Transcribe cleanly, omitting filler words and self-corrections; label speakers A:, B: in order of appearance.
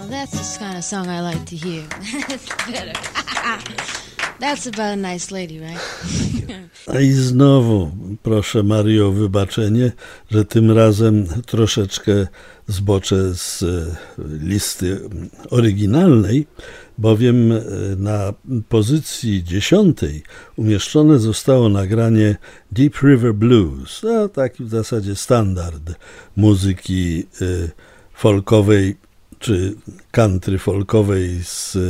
A: that's the kind of song I like to hear. That's better. That's about a nice lady, right?
B: I znowu proszę Mario o wybaczenie, że tym razem troszeczkę zboczę z listy oryginalnej, bowiem na pozycji 10 umieszczone zostało nagranie Deep River Blues, taki w zasadzie standard muzyki folkowej czy country folkowej z